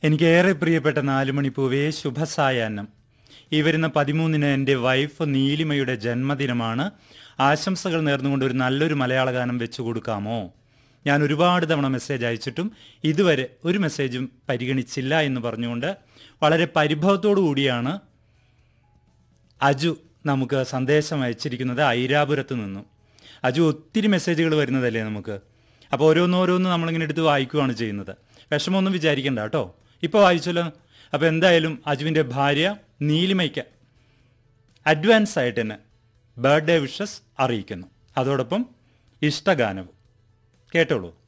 എനിക്കേറെ പ്രിയപ്പെട്ട 4 മണിപ്പൂവേ ശുഭസായാഹ്നം. ഈ വരുന്ന 13-ന് എൻ്റെ വൈഫ് നീലിമയുടെ ജന്മദിനമാണ്. ആശംസകൾ നേർന്നുകൊണ്ട് ഒരു നല്ലൊരു മലയാള ഗാനം വെച്ചു കൊടുക്കാമോ? ഞാൻ ഒരുപാട് തവണ മെസ്സേജ് അയച്ചിട്ടും ഇതുവരെ ഒരു മെസ്സേജും പരിഗണിച്ചില്ല എന്ന് പറഞ്ഞുകൊണ്ട് വളരെ പരിഭവത്തോടു കൂടിയാണ് അജു നമുക്ക് സന്ദേശം അയച്ചിരിക്കുന്നത് ഐരാപുരത്ത് നിന്നും. അജു, ഒത്തിരി മെസ്സേജുകൾ വരുന്നതല്ലേ നമുക്ക്. അപ്പോൾ ഓരോന്നോരോന്ന് നമ്മളിങ്ങനെ എടുത്ത് വായിക്കുകയാണ് ചെയ്യുന്നത്. വിഷമമൊന്നും വിചാരിക്കണ്ട കേട്ടോ. ഇപ്പോൾ വായിച്ചല്ലോ. അപ്പോൾ എന്തായാലും അജുവിൻ്റെ ഭാര്യ നീലിമയ്ക്ക് അഡ്വാൻസ് ആയിട്ട് തന്നെ ബർത്ത്ഡേ വിഷസ് അറിയിക്കുന്നു. അതോടൊപ്പം ഇഷ്ടഗാനവും കേട്ടോളൂ.